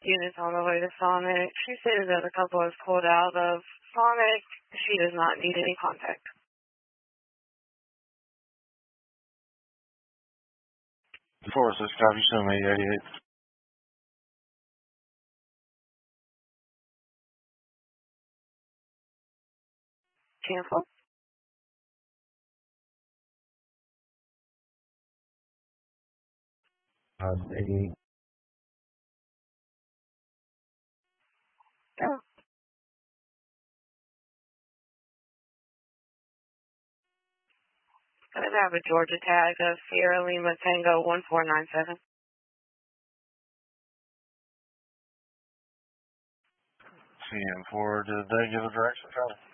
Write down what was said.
units on the way to Sonic. She stated that the couple has pulled out of Sonic. She does not need any contact. Forest, this copy, show me 88. Cancel. $88. Oh. I have a Georgia tag of Sierra Lima Tango 1497. CM4, did they give a direction, Charlie?